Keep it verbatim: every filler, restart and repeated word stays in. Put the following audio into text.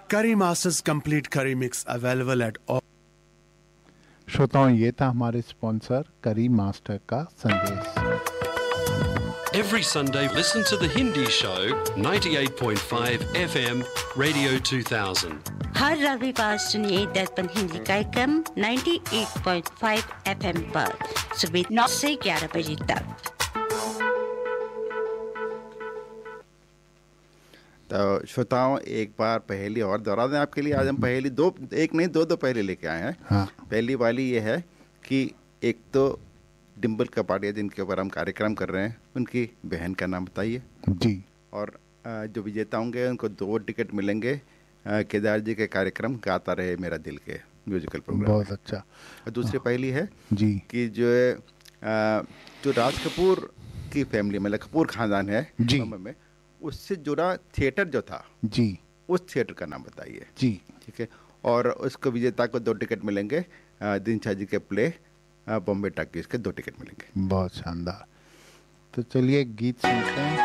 Curry Masters Complete Curry Mix available at all. श्रोताओं, ये था हमारे स्पॉन्सर करी मास्टर का संदेश। Every Sunday, listen to the Hindi show ninety-eight point five F M Radio two thousand. हर रविवार सुनिए दर्पण हिंदी कार्यक्रम अट्ठानवे पॉइंट पाँच एफ एम पर सुबह नौ से ग्यारह बजे तक। तो श्रोताओं, एक बार पहेली और दोहरा दें आपके लिए। आज हम पहेली दो, एक नहीं दो दो पहेली लेके आए हैं। हाँ। पहली वाली ये है कि एक तो डिम्पल कपाड़िया जिनके ऊपर हम कार्यक्रम कर रहे हैं, उनकी बहन का नाम बताइए जी। और जो विजेता होंगे उनको दो टिकट मिलेंगे केदार जी के कार्यक्रम गाता रहे मेरा दिल के म्यूजिकल प्रोग्राम। बहुत अच्छा। और दूसरी पहेली है जी कि जो है जो राज कपूर की फैमिली मतलब कपूर खानदान है जी में, उससे जुड़ा थिएटर जो था जी, उस थिएटर का नाम बताइए जी। ठीक है। और उसको विजेता को दो टिकट मिलेंगे दिनशाह जी के प्ले बॉम्बे टाकीज के दो टिकट मिलेंगे। बहुत शानदार। तो चलिए गीत सुनते हैं।